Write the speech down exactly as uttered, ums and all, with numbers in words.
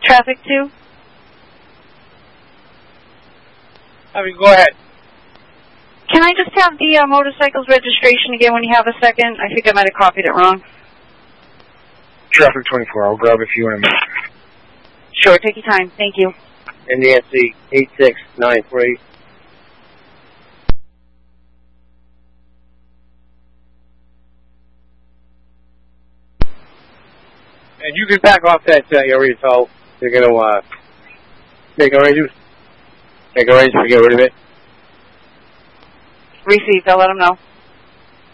Traffic two. I mean, go ahead. Can I just have the uh, motorcycle's registration again when you have a second? I think I might have copied it wrong. Traffic twenty-four, I'll grab it for you in a minute. Sure, take your time. Thank you. N D S C eight six nine three. And you can back off that uh, area, so you're going to uh, make arrangements. Make arrangements to get rid of it. Received. I'll let them know.